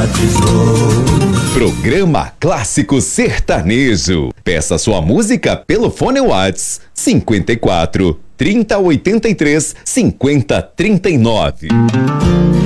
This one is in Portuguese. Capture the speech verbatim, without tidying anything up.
batizou. Programa Clássico Sertanejo. Peça sua música pelo fone Whats cinquenta e quatro, trinta, oitenta e três, cinquenta, trinta e nove.